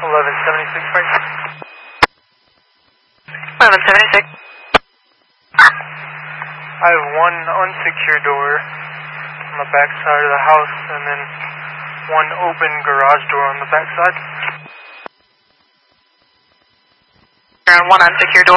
1176 right? 1176. I have one unsecured door on the back side of the house and then one open garage door on the back side. One unsecured door.